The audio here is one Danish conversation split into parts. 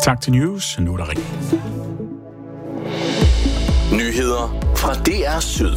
Tak til News. Nu er der ring. Nyheder fra DR Syd.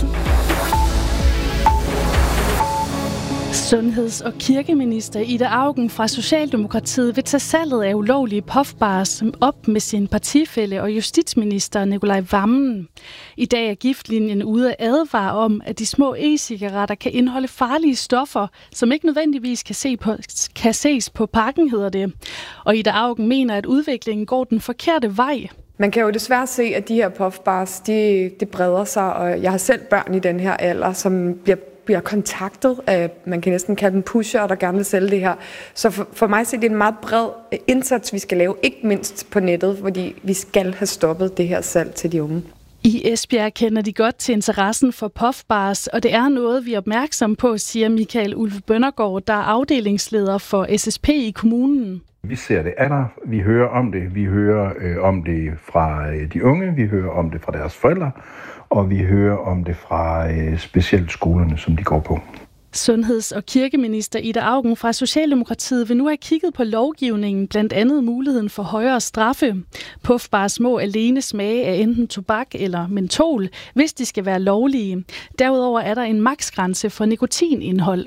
Sundheds- og kirkeminister Ida Auken fra Socialdemokratiet vil tage salget af ulovlige puffbars op med sin partifælle og justitsminister Nicolai Wammen. I dag er giftlinjen ude at advare om, at de små e-cigaretter kan indeholde farlige stoffer, som ikke nødvendigvis kan ses på pakken, hedder det. Og Ida Auken mener, at udviklingen går den forkerte vej. Man kan jo desværre se, at de her puffbars, det breder sig, og jeg har selv børn i den her alder, som bliver kontaktet af, man kan næsten kalde dem pusher, der gerne vil sælge det her. Så for mig så er det en meget bred indsats, vi skal lave, ikke mindst på nettet, fordi vi skal have stoppet det her salg til de unge. I Esbjerg kender de godt til interessen for puffbars, og det er noget, vi er opmærksom på, siger Michael Ulve Bøndergaard, der er afdelingsleder for SSP i kommunen. Vi ser det af der, vi hører om det. Vi hører om det fra de unge, vi hører om det fra deres forældre, og vi hører om det fra specielt skolerne, som de går på. Sundheds- og kirkeminister Ida Auken fra Socialdemokratiet vil nu have kigget på lovgivningen, blandt andet muligheden for højere straffe. Puffbars må alene smage af enten tobak eller mentol, hvis de skal være lovlige. Derudover er der en maksgrænse for nikotinindhold.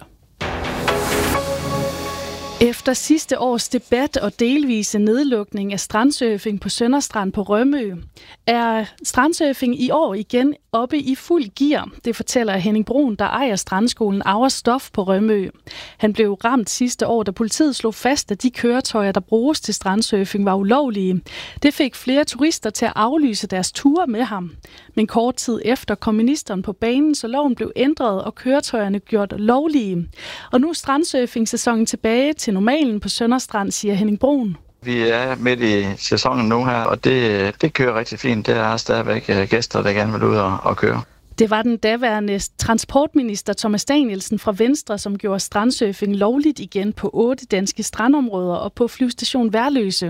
Efter sidste års debat og delvise nedlukning af strandsurfing på Sønderstrand på Rømø, er strandsurfing i år igen oppe i fuld gear. Det fortæller Henning Brun, der ejer strandskolen Auerstof på Rømø. Han blev ramt sidste år, da politiet slog fast, at de køretøjer, der bruges til strandsurfing, var ulovlige. Det fik flere turister til at aflyse deres ture med ham. Men kort tid efter kom ministeren på banen, så loven blev ændret og køretøjerne gjort lovlige. Og nu er strandsurfing-sæsonen tilbage til normalen på Sønderstrand, siger Henning Brun. Vi er midt i sæsonen nu her, og det kører rigtig fint. Der er stadigvæk gæster, der gerne vil ud og køre. Det var den daværende transportminister Thomas Danielsen fra Venstre, som gjorde strandsurfing lovligt igen på 8 danske strandområder og på flyvestation Værløse.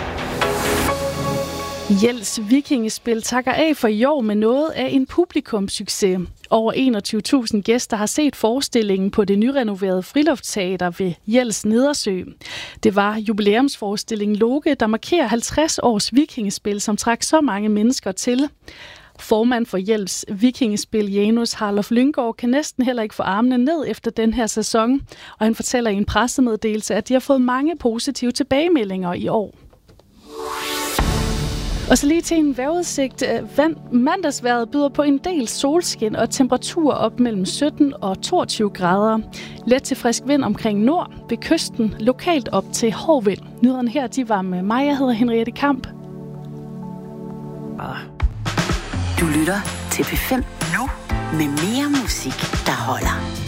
Jels Vikingespil takker af for i år med noget af en publikumssucces. Over 21.000 gæster har set forestillingen på det nyrenoverede Friluftsteater ved Jels Nedersø. Det var jubilæumsforestillingen Loke, der markerer 50 års vikingespil, som trak så mange mennesker til. Formand for Jels Vikingespil, Janus Harlof Lynggaard, kan næsten heller ikke få armene ned efter den her sæson, og han fortæller i en pressemeddelelse, at de har fået mange positive tilbagemeldinger i år. Og så lige til en vejrudsigt. Mandagsvejret byder på en del solskin og temperaturer op mellem 17 og 22 grader. Let til frisk vind omkring nord, ved kysten, lokalt op til hård vind. Nyhederne her, de var med mig, jeg hedder Henriette Kamp. Du lytter til P5 nu med mere musik, der holder.